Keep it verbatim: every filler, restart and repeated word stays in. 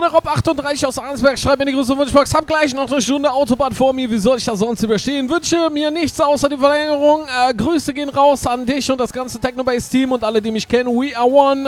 Junge Rob achtunddreißig aus Arnsberg schreibt mir die große Wunschbox. Hab gleich noch eine Stunde Autobahn vor mir. Wie soll ich das sonst überstehen? Wünsche mir nichts außer die Verlängerung. Äh, Grüße gehen raus an dich und das ganze Technobase-Team und alle, die mich kennen. We are one.